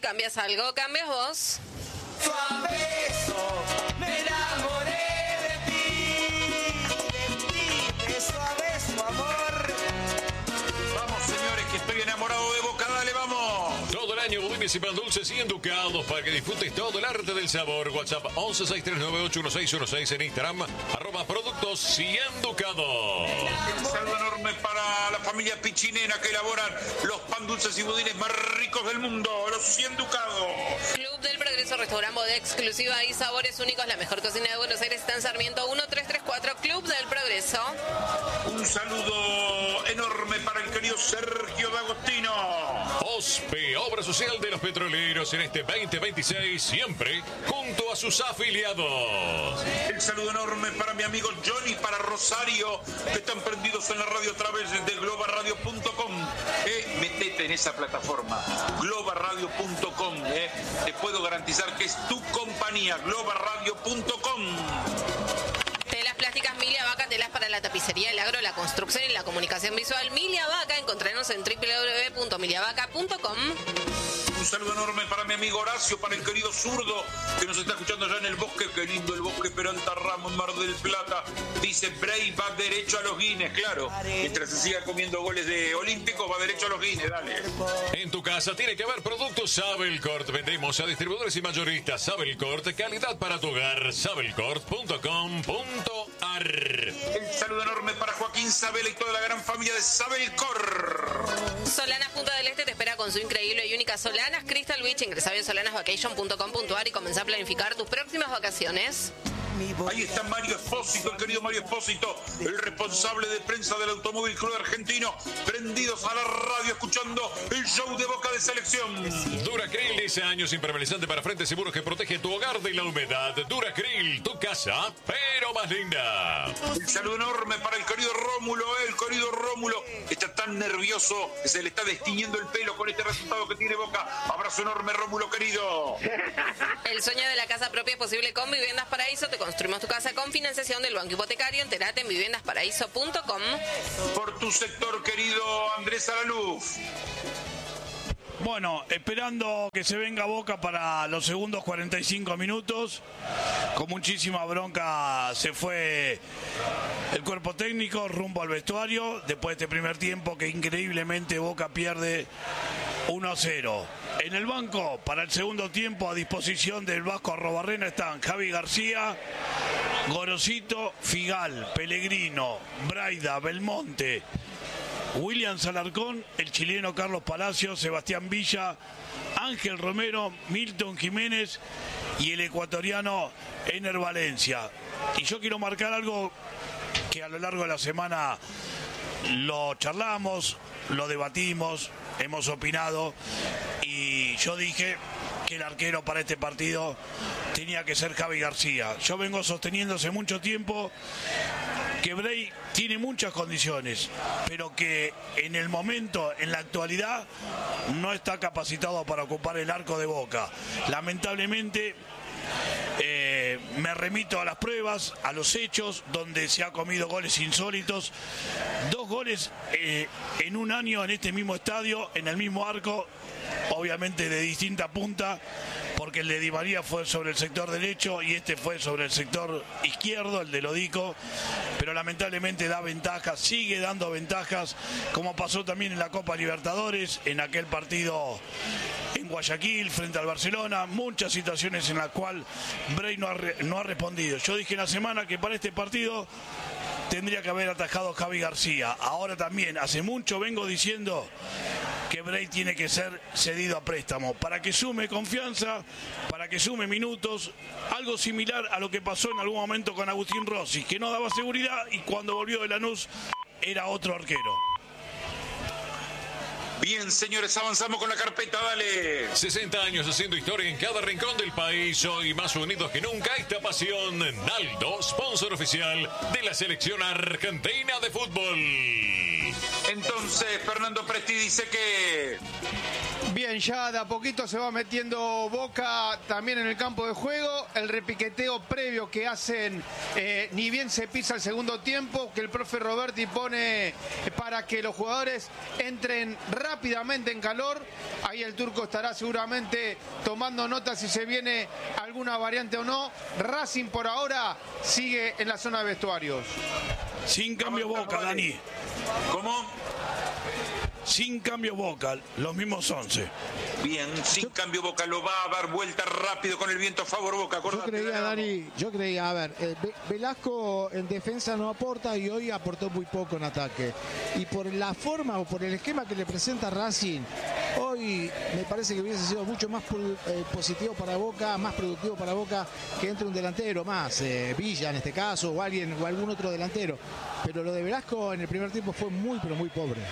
cambias algo, cambias vos. Suaveso, me enamoré de ti, suaveso, amor. Vamos, señores, que estoy enamorado de Boca, dale, vamos. Todo el año budines y pan dulces y enducados para que disfrutes todo el arte del sabor. WhatsApp 1163981616 en Instagram, @productos y enducados. Un saludo enorme para la familia Pichinena que elaboran los pan dulces y budines más ricos del mundo, los 100 ducados. Club del Progreso, restaurante bodega exclusiva y sabores únicos. La mejor cocina de Buenos Aires está en Sarmiento 1334. Club del Progreso. Un saludo enorme para el querido Sergio D'Agostino. OSPE, Obra Social de los Petroleros en este 2026, siempre junto a sus afiliados. El saludo enorme para mi amigo Johnny, para Rosario, que están prendidos en la radio a través de globaradio.com. Metete en esa plataforma, globaradio.com. Te puedo garantizar que es tu compañía, globaradio.com. Telas plásticas Milia Vaca, telas para la tapicería, el agro, la construcción y la comunicación visual. Milia Vaca, encontrarnos en www.miliavaca.com. Un saludo enorme para mi amigo Horacio, para el querido Zurdo, que nos está escuchando allá en el bosque. Qué lindo el bosque Peralta Ramos, Mar del Plata. Dice Bray va derecho a los Guinness, claro. Mientras se siga comiendo goles de olímpicos, va derecho a los Guinness, dale. En tu casa tiene que haber productos Sabelcort. Vendemos a distribuidores y mayoristas Sabelcort. Calidad para tu hogar. Sabelcort.com.ar. El saludo enorme para Joaquín Sabela y toda la gran familia de Sabelcor. Solanas Punta del Este te espera con su increíble y única Solanas Crystal Beach. Ingresa en solanasvacation.com.ar y comenzá a planificar tus próximas vacaciones. Ahí está Mario Espósito, el querido Mario Espósito, el responsable de prensa del Automóvil Club Argentino, prendidos a la radio escuchando el show de Boca de Selección. Duracril, 10 años impermeabilizante para frentes seguros que protege tu hogar de la humedad. Duracril, tu casa, pero más linda. Un saludo enorme para el querido Rómulo, está tan nervioso que se le está destiñendo el pelo con este resultado que tiene Boca. Abrazo enorme, Rómulo querido. El sueño de la casa propia es posible con Viviendas Paraíso. Te construimos tu casa con financiación del Banco Hipotecario. Entérate en viviendasparaíso.com. Por tu sector, querido Andrés Araluz. Bueno, esperando que se venga Boca para los segundos 45 minutos. Con muchísima bronca se fue el cuerpo técnico rumbo al vestuario. Después de este primer tiempo que increíblemente Boca pierde 1-0. En el banco, para el segundo tiempo, a disposición del Vasco Arrobarrena están Javi García, Gorosito, Figal, Pellegrino, Braida, Belmonte, William Salarcón, el chileno Carlos Palacios, Sebastián Villa, Ángel Romero, Milton Jiménez y el ecuatoriano Ener Valencia. Y yo quiero marcar algo que a lo largo de la semana lo charlamos, lo debatimos, hemos opinado y yo dije que el arquero para este partido tenía que ser Javi García. Yo vengo sosteniendo hace mucho tiempo que Bray tiene muchas condiciones, pero que en el momento, en la actualidad, no está capacitado para ocupar el arco de Boca. Lamentablemente, me remito a las pruebas, a los hechos, donde se ha comido goles insólitos. 2 goles en un año en este mismo estadio, en el mismo arco, obviamente de distinta punta, porque el de Di María fue sobre el sector derecho y este fue sobre el sector izquierdo, el de Lodico, pero lamentablemente da ventajas, sigue dando ventajas, como pasó también en la Copa Libertadores, en aquel partido en Guayaquil frente al Barcelona, muchas situaciones en las cuales Bray no ha respondido. Yo dije en la semana que para este partido tendría que haber atajado Javi García. Ahora también, hace mucho vengo diciendo que Bray tiene que ser cedido a préstamo para que sume confianza, para que sume minutos, algo similar a lo que pasó en algún momento con Agustín Rossi, que no daba seguridad y cuando volvió de Lanús era otro arquero. Bien, señores, avanzamos con la carpeta, dale. 60 años haciendo historia en cada rincón del país, hoy más unidos que nunca esta pasión. Naldo, sponsor oficial de la selección argentina de fútbol. Entonces, Fernando Presti dice que... Bien. Bien, ya de a poquito se va metiendo Boca también en el campo de juego. El repiqueteo previo que hacen, ni bien se pisa el segundo tiempo, que el profe Roberti pone para que los jugadores entren rápidamente en calor. Ahí el turco estará seguramente tomando nota si se viene alguna variante o no. Racing por ahora sigue en la zona de vestuarios. Sin cambio Boca, Dani. ¿Cómo? Sin cambio Boca, los mismos 11. Bien, sin cambio Boca lo va a dar vuelta rápido con el viento a favor Boca. Acordate, Yo creía, a ver, Velasco en defensa no aporta y hoy aportó muy poco en ataque. Y por la forma o por el esquema que le presenta Racing, hoy me parece que hubiese sido mucho más positivo para Boca, más productivo para Boca que entre un delantero más, Villa en este caso, o algún otro delantero. Pero lo de Velasco en el primer tiempo fue muy, pero muy pobre.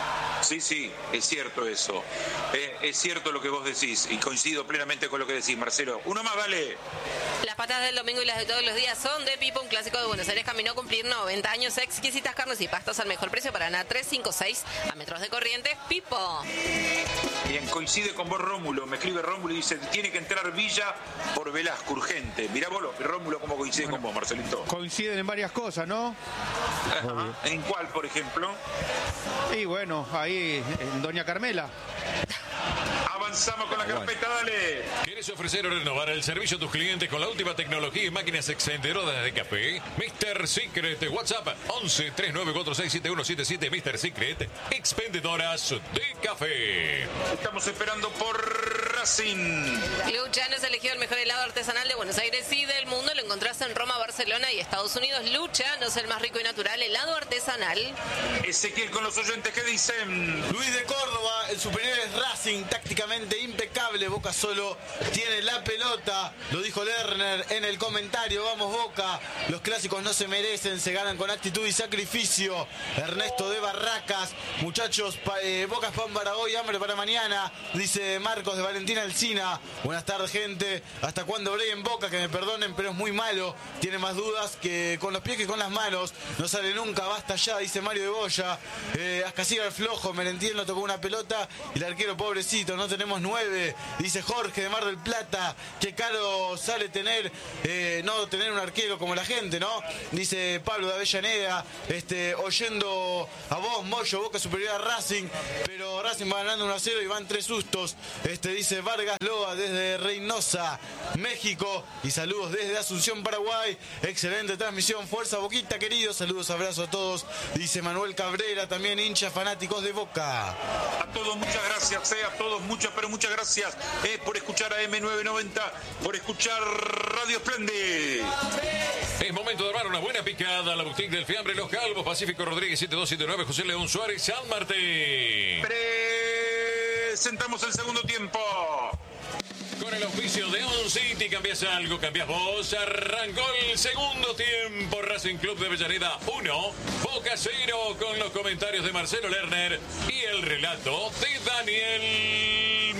Sí, es cierto eso. Es cierto lo que vos decís y coincido plenamente con lo que decís, Marcelo. Uno más, dale. Las patatas del domingo y las de todos los días son de Pipo, un clásico de Buenos Aires. Caminó a cumplir 90 años. Exquisitas carnes y pastas al mejor precio para Paraná 356 a metros de Corrientes. Pipo. Bien, coincide con vos, Rómulo. Me escribe Rómulo y dice, tiene que entrar Villa por Velasco, urgente. Mirá vos, Rómulo, cómo coincide con vos, Marcelito. Coinciden en varias cosas, ¿no? Ajá. ¿En cuál, por ejemplo? Y bueno, ahí en Doña Carmela. Avanzamos con la carpeta, dale. ¿Quieres ofrecer o renovar el servicio a tus clientes con la última tecnología y máquinas expendedoras de café? Mr. Secret, WhatsApp 11 3946 7177. Mr. Secret, expendedoras de café. Estamos esperando por Racing. Luciano es elegido el mejor helado artesanal de Buenos Aires y del mundo. Lo encontrás en Roma, Barcelona y Estados Unidos. Luciano es el más rico y natural helado artesanal. Ezequiel con los oyentes, ¿qué dicen? Luis de Córdoba, el superior es Racing, tácticamente impecable. Boca solo tiene la pelota, lo dijo Lerner en el comentario. Vamos Boca, los clásicos no se merecen, se ganan con actitud y sacrificio. Ernesto de Barracas, muchachos, Boca es pan para hoy, hambre para mañana, dice Marcos de Valentina Alsina. Buenas tardes, gente. ¿Hasta cuándo Brey en Boca? Que me perdonen, pero es muy malo. Tiene más dudas que con los pies que con las manos. No sale nunca, basta ya, dice Mario de Goya. Ascasiga el flojo, Merentiel no tocó una pelota y el arquero pobrecito, no tenemos 9, dice Jorge de Mar del Plata. Qué caro sale no tener un arquero como la gente, ¿no? Dice Pablo de Avellaneda, oyendo a vos, Moyo, Boca superior a Racing, pero Racing va ganando 1-0 y van 3 sustos. Dice Vargas Loa desde Reynosa, México, y saludos desde Asunción, Paraguay. Excelente transmisión, fuerza Boquita, queridos, saludos, abrazos a todos. Dice Manuel Cabrera, también hinchas fanáticos de Boca. A todos muchas gracias, a todos muchas gracias por escuchar a M990, por escuchar Radio Esplendid. Es momento de armar una buena picada a la boutique del fiambre Los Calvos, Pacífico Rodríguez 7279, José León Suárez, San Martín. Presentamos el segundo tiempo. Con el auspicio de On City, cambias algo, cambias vos. Arrancó el segundo tiempo. Racing Club de Avellaneda 1, Boca 0, con los comentarios de Marcelo Lerner y el relato de Daniel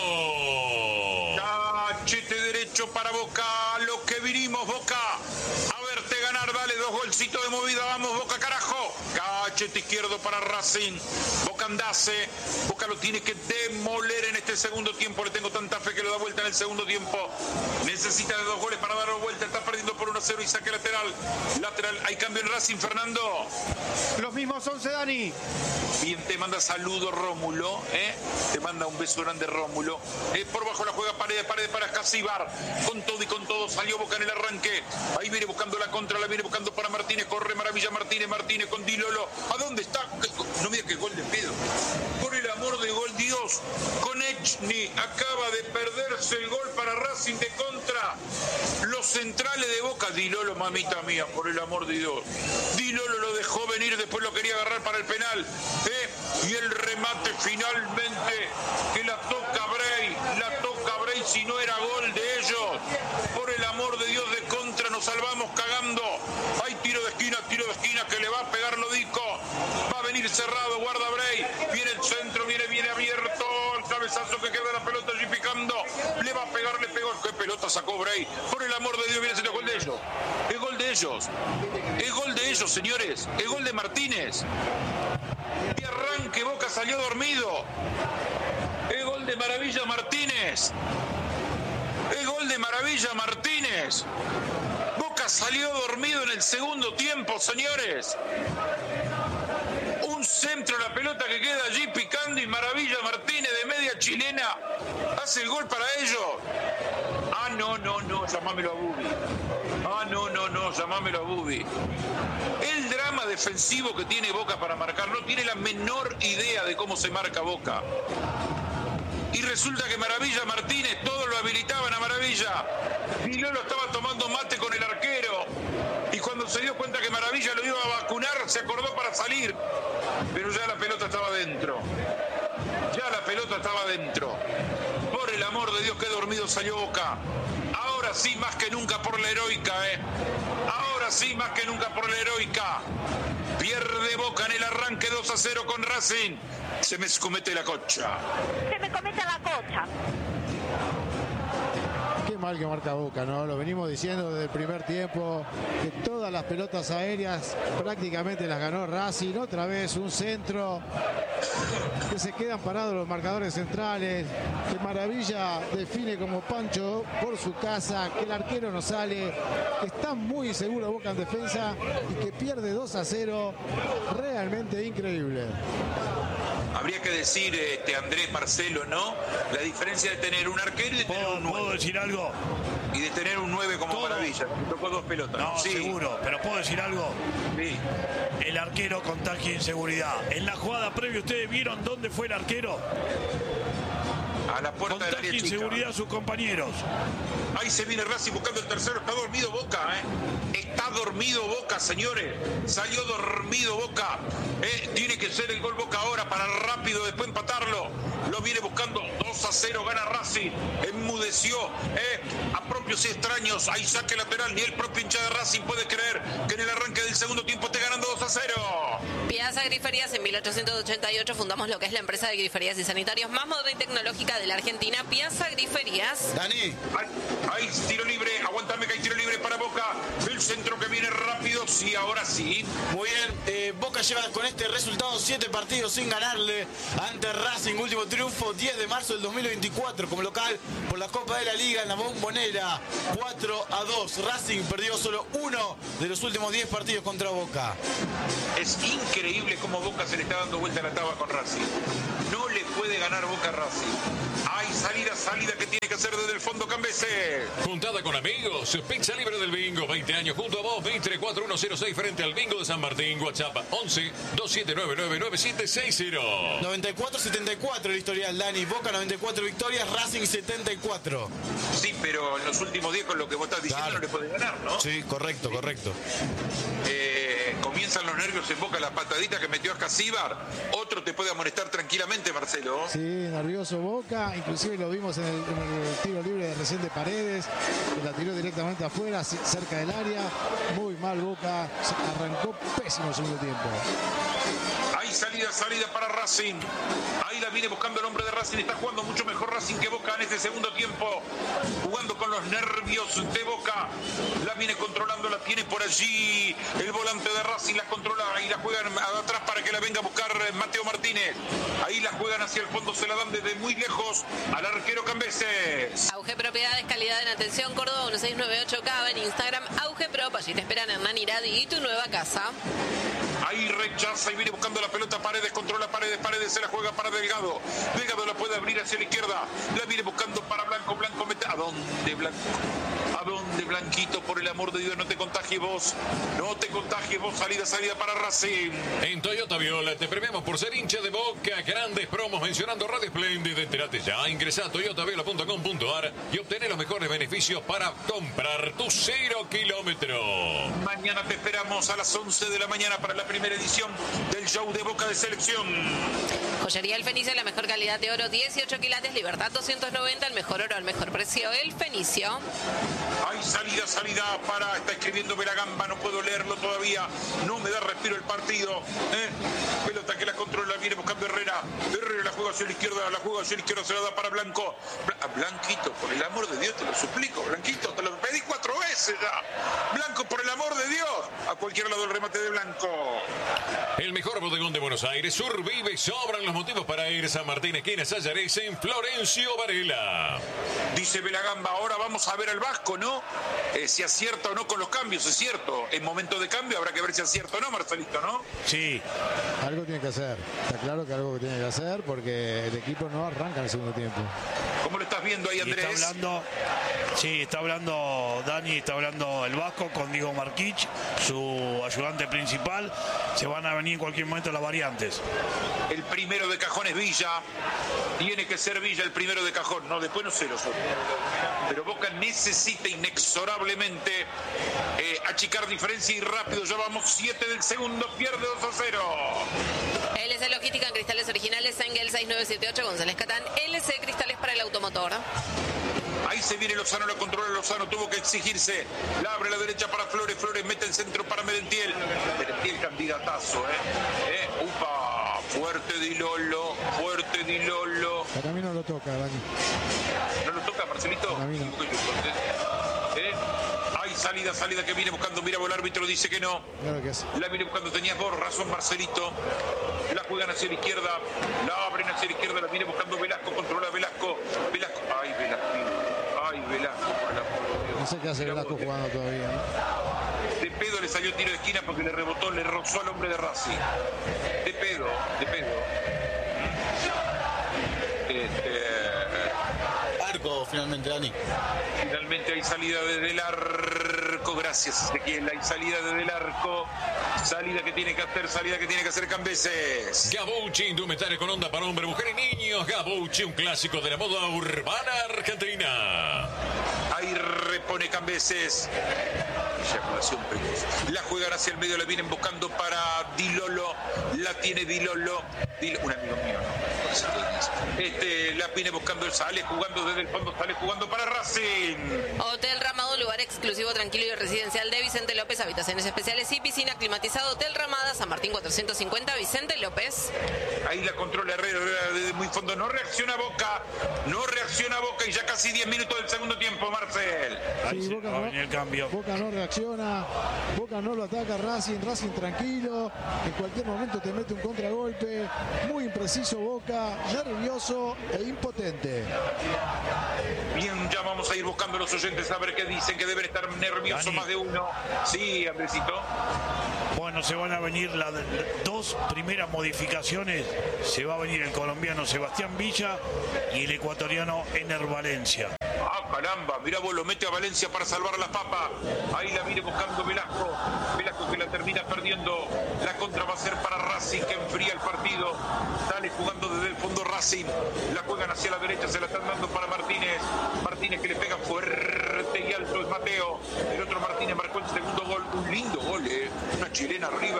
Moyo. Cachete derecho para Boca, lo que vinimos, Boca. A verte ganar, dale 2 golcitos de movida, vamos Boca, carajo. Cachete izquierdo para Racing. Boca andase. Boca lo tiene que demoler en este segundo tiempo. Le tengo tanta fe que lo da vuelta en el segundo tiempo. Necesita de 2 goles para darlo vuelta. Está perdiendo por 1-0 y saque lateral. Hay cambio en Racing, Fernando. Los mismos 11, Dani. Bien, te manda saludos Rómulo, te manda un beso grande Rómulo. Por bajo la juega Paredes para Escasíbar. Con todo y con todo salió Boca en el arranque. Ahí viene buscando la contra, la viene buscando para Martínez. Corre maravilla Martínez con Dilolo. ¿A dónde está? No me digas que gol de pedo. Por el amor de gol, Dios. Con Echny acaba de perderse el gol para Racing de contra. Los centrales de Boca. Dilolo, mamita mía, por el amor de Dios. Dilolo lo dejó venir, después lo quería agarrar para el penal. Y el remate finalmente que la toca Brey, si no era gol de ellos. Por el amor de Dios, de contra nos salvamos cagando. Hay tiro de esquina que le va a pegar Lodico. Va a venir cerrado, guarda Brey. Viene el centro, viene abierto. El cabezazo que queda la pelota allí picando. Le va a pegar, le pegó. ¿Qué pelota sacó Brey? Por el amor de Dios, viene siendo gol de ellos. Es gol de ellos. Es gol de ellos, señores. Es gol de Martínez. Y arranque, Boca salió dormido. Es gol de Maravilla Martínez. El gol de Maravilla Martínez. Boca salió dormido en el segundo tiempo, señores. Un centro, la pelota que queda allí picando y Maravilla Martínez de media chilena hace el gol para ellos. Ah, no, llamámelo a Bubi. Ah, no, llamámelo a Bubi. El drama defensivo que tiene Boca para marcar, no tiene la menor idea de cómo se marca Boca. Y resulta que Maravilla Martínez, todos lo habilitaban a Maravilla. Vilolo estaba tomando mate con el arquero. Y cuando se dio cuenta que Maravilla lo iba a vacunar, se acordó para salir. Pero ya la pelota estaba dentro. Por el amor de Dios, qué dormido salió Boca. Ahora sí, más que nunca por la heroica, Ahora sí, más que nunca por la heroica. Pierde Boca en el arranque 2-0 con Racing. Se me comete la cocha. Qué mal que marca Boca, ¿no? Lo venimos diciendo desde el primer tiempo, que todas las pelotas aéreas prácticamente las ganó Racing. Otra vez un centro, que se quedan parados los marcadores centrales, que Maravilla define como Pancho por su casa, que el arquero no sale, que está muy seguro Boca en defensa y que pierde 2-0, realmente increíble. Habría que decir, Andrés, Marcelo, ¿no? La diferencia de tener un arquero y de tener un 9. ¿Puedo decir algo? Y de tener un 9 como Todo. Maravilla. Tocó 2 pelotas. No, sí. seguro, pero ¿puedo decir algo? Sí. El arquero contagia inseguridad. En la jugada previa, ¿ustedes vieron dónde fue el arquero? A la puerta del área Contagia chica. inseguridad a sus compañeros. Ahí se viene Racing buscando el tercero. Está dormido Boca, Está dormido Boca, señores. Salió dormido Boca. Tiene que ser el gol Boca ahora para rápido después empatarlo. Lo viene buscando. 2-0 gana Racing. Enmudeció a propios y extraños. Ahí saque lateral. Ni el propio hincha de Racing puede creer que en el arranque del segundo tiempo esté ganando 2-0. Piazza Griferías, en 1888 fundamos lo que es la empresa de griferías y sanitarios más moderna y tecnológica de la Argentina, Piazza Griferías. Dani. Hay tiro libre, aguantame que hay tiro libre para Boca. El centro que viene rápido, sí, ahora sí. Muy bien, Boca lleva con este resultado 7 partidos sin ganarle ante Racing. Último triunfo 10 de marzo del 2024 como local por la Copa de la Liga en la Bombonera. 4-2. Racing perdió solo uno de los últimos 10 partidos contra Boca. Es increíble cómo Boca se le está dando vuelta a la taba con Racing. No le puede ganar Boca a Racing. Hay salida que tiene que hacer desde el fondo Cambese. Juntada con amigos, pizza libre del bingo, 20 años junto a vos, 234-106 frente al bingo de San Martín, WhatsApp 11-2799-9760. 94-74 el historial, Dani. Boca 94 victorias, Racing 74. Sí, pero en los últimos 10 con lo que vos estás diciendo Claro. no le puede ganar, ¿no? Sí, correcto. Comienzan los nervios en Boca, la patadita que metió a Casíbar. Otro te puede amonestar tranquilamente, Marcelo. Sí, nervioso Boca, inclusive lo vimos en el tiro libre de recién de Paredes, que la tiró directamente afuera, cerca del área. Muy mal Boca, arrancó pésimo el segundo tiempo. Hay salida para Racing. Ahí la viene buscando el hombre de Racing. Está jugando mucho mejor Racing que Boca en este segundo tiempo. Jugando con los nervios de Boca. La viene controlando, la tiene por allí. El volante de Racing la controla y la juegan atrás para que la venga a buscar Mateo Martínez. Ahí la juegan hacia el fondo, se la dan desde muy lejos al arquero Cambeses. Auge Propiedades, calidad en atención, Córdoba 1698 Cava, en Instagram Auge Prop, allí te esperan Hernán Iradi y tu nueva casa. Ahí rechaza y viene buscando la pelota Paredes, controla Paredes, se la juega para Delgado. Delgado la puede abrir hacia la izquierda. La viene buscando para Blanco, mete. ¿A dónde, Blanco? ¿A dónde, Blanquito? Por el amor de Dios, no te contagies vos. Salida para Racing. En Toyota Viola te premiamos por ser hincha de Boca. Grandes promos mencionando Radio Splendid. Entérate ya. Ingresa a toyotaviola.com.ar y obtener los mejores beneficios para comprar tu 0 kilómetro. Mañana te esperamos a las 11 de la mañana para la primera edición del show de Boca de Selección. Joyería El Fenicio, la mejor calidad de oro, 18 quilates, Libertad 290, el mejor oro al mejor precio, El Fenicio. Hay salida para, está escribiendo Belagamba, no puedo leerlo todavía, no me da respiro el partido. Pelota que la controla, viene buscando Herrera la juega hacia la izquierda, se la da para Blanco. Blanquito, por el amor de Dios, te lo suplico, Blanquito, te lo pedí 4 veces ya. Blanco, por el amor de Dios, a cualquier lado el remate de Blanco. El mejor bodegón de Buenos Aires, Survive, sobran los motivos para ir. San Martín, esquina Sayares, en Florencio Varela. Dice Belagamba, ahora vamos a ver al Vasco, ¿no? Si acierta o no con los cambios, es cierto. En momento de cambio habrá que ver si acierta o no, Marcelito, ¿no? Sí. Algo tiene que hacer. Está claro que algo tiene que hacer porque el equipo no arranca en el segundo tiempo. ¿Cómo lo estás viendo ahí, Andrés? Está hablando Dani, está hablando el Vasco con Diego Marquich, su ayudante principal. Se van a venir en cualquier momento las variantes. El primero de cajón es Villa. Tiene que ser Villa el primero de cajón. No, después no sé los otros. Pero Boca necesita inexorablemente achicar diferencia y rápido. Ya vamos 7 del segundo. Pierde 2-0. LC Logística en cristales originales. Engel 6978. González Catán. LC Cristales para el automotor. Ahí se viene Lozano, la controla Lozano, tuvo que exigirse. La abre a la derecha para Flores, mete el centro para Merentiel. Merentiel candidatazo, Upa, fuerte Di Lolo. Para mí no lo toca, Dani. ¿No lo toca, Marcelito? Para mí no. Hay salida que viene buscando, mira, el árbitro dice que no. Claro que sí. La viene buscando, tenías vos razón, Marcelito. La juegan hacia la izquierda, la abren hacia la izquierda, la viene buscando Velasco, controla Velasco. Ay, Velasco, por el amor de Dios. No sé qué hace Velasco jugando todavía, ¿no? De pedo le salió tiro de esquina porque le rebotó, le rozó al hombre de Racing. De pedo. Arco, finalmente, Dani. Finalmente hay salida desde el arco, gracias Ezequiel, hay salida desde el arco, salida que tiene que hacer Cambeses. Gabucci, indumentaria con onda para hombre, mujer y niños. Gabucci, un clásico de la moda urbana argentina. Ahí repone Cambeses. Eyaculación precoz. La juegan hacia el medio, la vienen buscando para Di Lolo. La tiene Di Lolo. Un amigo mío, ¿no? La viene buscando, sale jugando desde el fondo, sale jugando para Racing. Hotel Ramada, un lugar exclusivo, tranquilo y residencial de Vicente López, habitaciones especiales y piscina climatizado. Hotel Ramada, San Martín 450, Vicente López. Ahí la controla Herrera desde muy fondo. No reacciona Boca y ya casi 10 minutos del segundo tiempo, Marcel. Ahí Sí, Boca va a no, venir el cambio. Boca no reacciona, Boca no lo ataca Racing tranquilo, en cualquier momento te mete un contragolpe, muy impreciso Boca, nervioso e impotente. Bien, ya vamos a ir buscando a los oyentes a ver qué dicen, que deben estar nerviosos Dani. más de uno. Sí, Andresito. Bueno, se van a venir las 2 primeras modificaciones. Se va a venir el colombiano Sebastián Villa y el ecuatoriano Ener Valencia. Ah, caramba, mirá vos, lo mete a Valencia para salvar la papa. Ahí la viene buscando Velasco que la termina perdiendo. La contra va a ser para Racing, que enfría el partido. Sale jugando desde el fondo Racing. La juegan hacia la derecha, se la están dando para Martínez que le pega fuerte y alto, es Mateo. El otro Martínez marcó el segundo gol. Un lindo gol, una chilena arriba